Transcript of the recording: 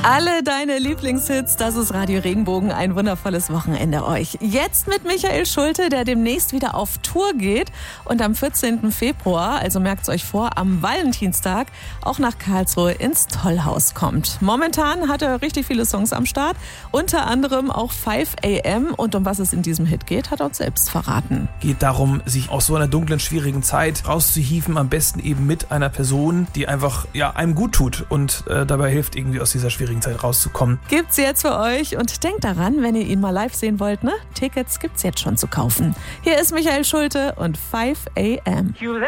Alle deine Lieblingshits, das ist Radio Regenbogen. Ein wundervolles Wochenende euch. Jetzt mit Michael Schulte, der demnächst wieder auf Tour geht und am 14. Februar, also merkt's euch vor, am Valentinstag auch nach Karlsruhe ins Tollhaus kommt. Momentan hat er richtig viele Songs am Start, unter anderem auch 5 AM. Und um was es in diesem Hit geht, hat er uns selbst verraten. Geht darum, sich aus so einer dunklen, schwierigen Zeit rauszuhieven, am besten eben mit einer Person, die einfach einem gut tut und dabei hilft, irgendwie aus dieser schwierigen Zeit rauszukommen. Gibt's jetzt für euch und denkt daran, wenn ihr ihn mal live sehen wollt, Tickets gibt's jetzt schon zu kaufen. Hier ist Michael Schulte und 5 AM.